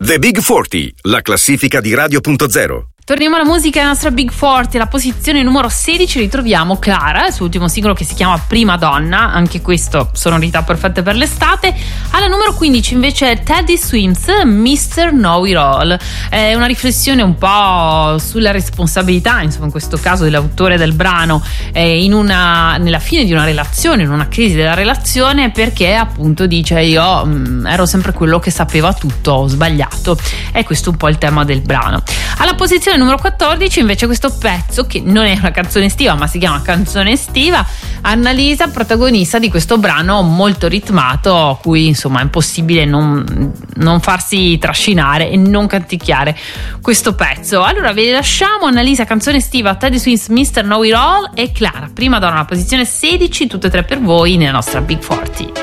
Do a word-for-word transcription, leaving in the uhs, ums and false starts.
The Big quaranta, la classifica di Radio punto zero. Torniamo alla musica, la nostra Big quaranta, alla posizione numero sedici ritroviamo Clara, il suo ultimo singolo che si chiama Prima Donna, anche questo sonorità perfette per l'estate. Alla numero quindici invece Teddy Swims, mister Know It All, è una riflessione un po' sulla responsabilità, insomma in questo caso dell'autore del brano, eh, in una, nella fine di una relazione, in una crisi della relazione, perché appunto dice io mh, ero sempre quello che sapeva tutto, ho sbagliato, e questo è un po' il tema del brano. Alla posizione numero quattordici invece questo pezzo che non è una canzone estiva ma si chiama Canzone Estiva, Annalisa, protagonista di questo brano molto ritmato a cui insomma è impossibile non, non farsi trascinare e non canticchiare questo pezzo. Allora vi lasciamo Annalisa, Canzone Estiva, Teddy Swims, mister Know It All e Clara, Prima Donna, alla posizione sedici, tutte e tre per voi nella nostra Big quaranta.